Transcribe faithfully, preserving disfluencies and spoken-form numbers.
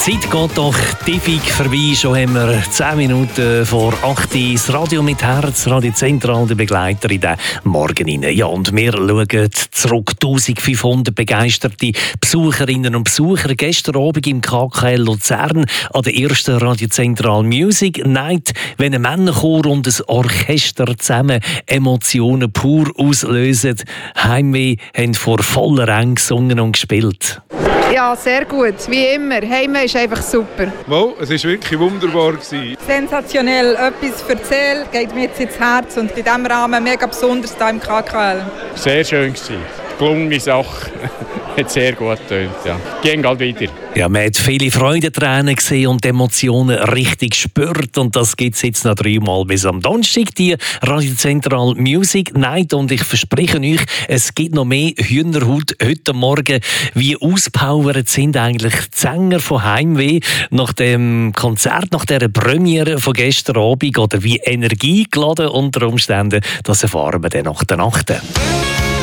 Zeit geht doch tiefig vorbei. Schon haben wir zehn Minuten vor acht Uhr. Das Radio mit Herz, Radio Zentral, der Begleiter in den Morgen rein. Ja, und wir schauen zurück. eintausendfünfhundert begeisterte Besucherinnen und Besucher. Gestern Abend im K K L Luzern an der ersten Radio Zentral Music Night. Wenn ein Männerchor und ein Orchester zusammen Emotionen pur auslösen. Heimweh haben vor voller Ränge gesungen und gespielt. Ja, sehr gut. Wie immer. Heimweh ist einfach super. Wow, es war wirklich wunderbar. Sensationell. Etwas erzählt, geht mir jetzt ins Herz und in diesem Rahmen mega besonders hier im K K L. Sehr schön gewesen. Gelungene Sache. Hat sehr gut getönt. Ja. Gehen bald wieder. Ja, man hat viele Freudentränen gesehen und die Emotionen richtig gespürt. Und das gibt es jetzt noch dreimal bis am Donnerstag, die Radio Zentral Music Night. Und ich verspreche euch, es gibt noch mehr Hühnerhaut heute Morgen. Wie auspowert sind eigentlich die Sänger von Heimweh nach dem Konzert, nach dieser Premiere von gestern Abend? Oder wie energiegeladen unter Umständen, das erfahren wir dann nach der Nacht.